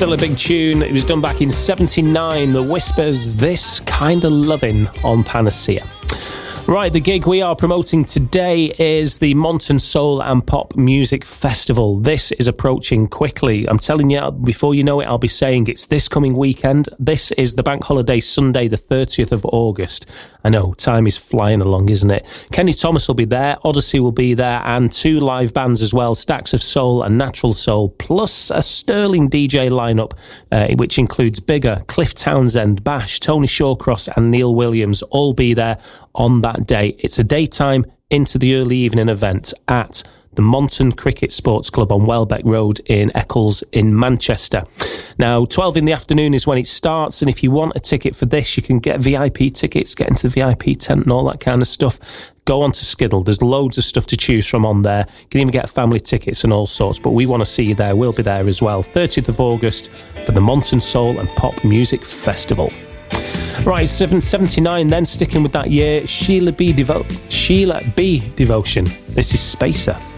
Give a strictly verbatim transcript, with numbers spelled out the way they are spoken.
Still a big tune. It was done back in seventy-nine. The Whispers, This Kind of Lovin' on Panacea. Right, the gig we are promoting today is the Monton Soul and Pop Music Festival. This is approaching quickly. I'm telling you, before you know it, I'll be saying it's this coming weekend. This is the bank holiday Sunday, the thirtieth of August. I know, time is flying along, isn't it? Kenny Thomas will be there, Odyssey will be there, and two live bands as well, Stacks of Soul and Natural Soul, plus a sterling D J lineup, uh, which includes Bigger, Cliff Townsend, Bash, Tony Shawcross and Neil Williams, all be there on that day. It's a daytime into the early evening event at the Monton Cricket Sports Club on Welbeck Road in Eccles in Manchester. Now, twelve in the afternoon is when it starts, and if you want a ticket for this, you can get V I P tickets, get into the V I P tent and all that kind of stuff. Go on to Skiddle. There's loads of stuff to choose from on there. You can even get family tickets and all sorts, but we want to see you there. We'll be there as well. thirtieth of August for the Monton Soul and Pop Music Festival. Right, seven seventy-nine then, sticking with that year, Sheila B. Devo- Sheila B. Devotion. This is Spacer.